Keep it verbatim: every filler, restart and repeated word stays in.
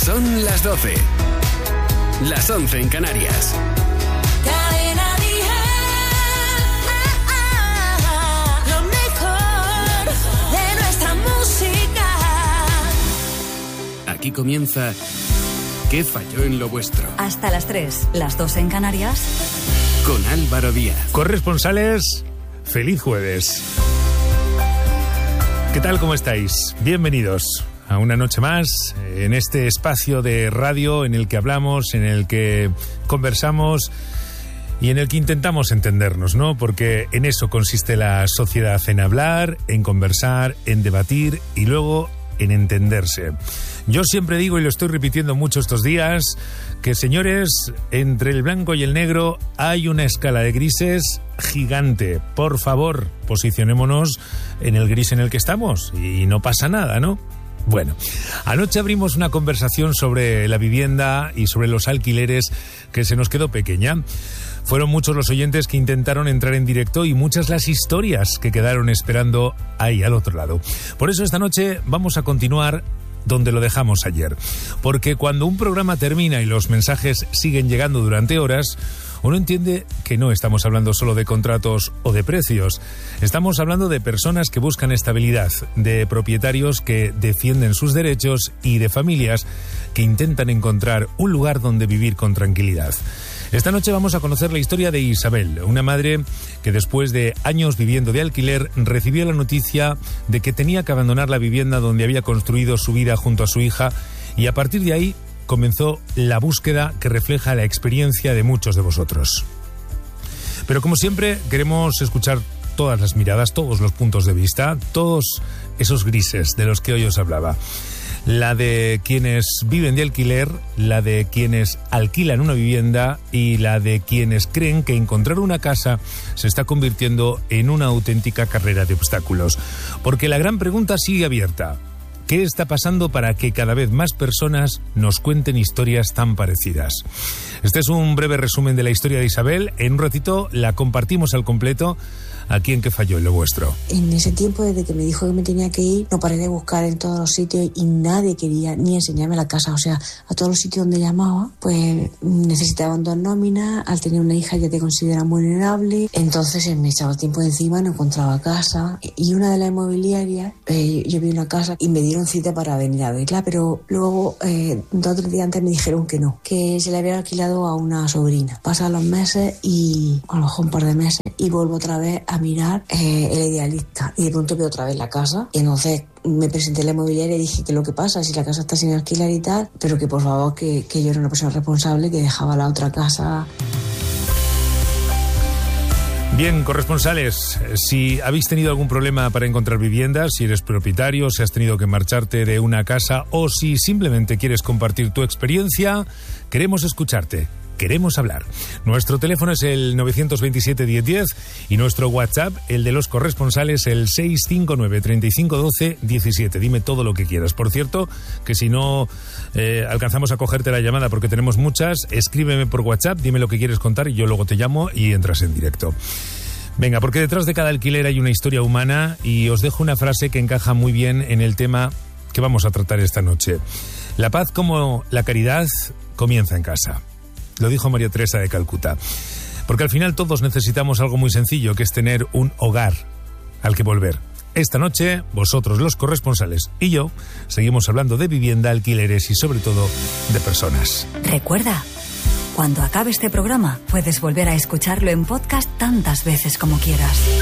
Son las doce. Las once en Canarias. Cadena Dial, lo mejor de nuestra música. Aquí comienza ¿Qué falló en lo vuestro? Hasta las tres, las dos en Canarias. Con Álvaro Díaz. Corresponsales, feliz jueves. ¿Qué tal? ¿Cómo estáis? Bienvenidos a una noche más en este espacio de radio en el que hablamos, en el que conversamos y en el que intentamos entendernos, ¿no? Porque en eso consiste la sociedad, en hablar, en conversar, en debatir y luego en entenderse. Yo siempre digo, y lo estoy repitiendo mucho estos días, que señores, entre el blanco y el negro hay una escala de grises gigante. Por favor, posicionémonos en el gris en el que estamos y no pasa nada, ¿no? Bueno, anoche abrimos una conversación sobre la vivienda y sobre los alquileres que se nos quedó pequeña. Fueron muchos los oyentes que intentaron entrar en directo y muchas las historias que quedaron esperando ahí al otro lado. Por eso esta noche vamos a continuar donde lo dejamos ayer. Porque cuando un programa termina y los mensajes siguen llegando durante horas, uno entiende que no estamos hablando solo de contratos o de precios. Estamos hablando de personas que buscan estabilidad, de propietarios que defienden sus derechos y de familias que intentan encontrar un lugar donde vivir con tranquilidad. Esta noche vamos a conocer la historia de Isabel, una madre que después de años viviendo de alquiler recibió la noticia de que tenía que abandonar la vivienda donde había construido su vida junto a su hija y a partir de ahí comenzó la búsqueda que refleja la experiencia de muchos de vosotros. Pero como siempre queremos escuchar todas las miradas, todos los puntos de vista, todos esos grises de los que hoy os hablaba. La de quienes viven de alquiler, la de quienes alquilan una vivienda y la de quienes creen que encontrar una casa se está convirtiendo en una auténtica carrera de obstáculos. Porque la gran pregunta sigue abierta. ¿Qué está pasando para que cada vez más personas nos cuenten historias tan parecidas? Este es un breve resumen de la historia de Isabel. En un ratito la compartimos al completo aquí en ¿Qué falló en lo vuestro? En ese tiempo, desde que me dijo que me tenía que ir, no paré de buscar en todos los sitios y nadie quería ni enseñarme la casa. O sea, a todos los sitios donde llamaba, pues necesitaban dos nóminas. Al tener una hija ya te consideran vulnerable. Entonces me echaba tiempo encima, no encontraba casa. Y una de las inmobiliarias, eh, yo vi una casa y me dieron cita para venir a verla, pero luego, eh, dos o tres días antes me dijeron que no, que se le había alquilado a una sobrina. Pasan los meses y a lo mejor un par de meses y vuelvo otra vez a mirar eh, El Idealista y de pronto veo otra vez la casa y entonces me presenté a la inmobiliaria y dije que lo que pasa si la casa está sin alquilar y tal, pero que por favor que, que yo era una persona responsable que dejaba la otra casa. Bien, corresponsales, si habéis tenido algún problema para encontrar viviendas, si eres propietario, si has tenido que marcharte de una casa o si simplemente quieres compartir tu experiencia, queremos escucharte. Queremos hablar. Nuestro teléfono es el nueve dos siete, diez diez y nuestro WhatsApp, el de los corresponsales, el seis cinco nueve, treinta y cinco, doce, diecisiete. Dime todo lo que quieras. Por cierto, que si no eh, alcanzamos a cogerte la llamada porque tenemos muchas, escríbeme por WhatsApp, dime lo que quieres contar y yo luego te llamo y entras en directo. Venga, porque detrás de cada alquiler hay una historia humana y os dejo una frase que encaja muy bien en el tema que vamos a tratar esta noche. La paz como la caridad comienza en casa. Lo dijo María Teresa de Calcuta. Porque al final todos necesitamos algo muy sencillo, que es tener un hogar al que volver. Esta noche, vosotros los corresponsales y yo seguimos hablando de vivienda, alquileres y sobre todo de personas. Recuerda, cuando acabe este programa puedes volver a escucharlo en podcast tantas veces como quieras.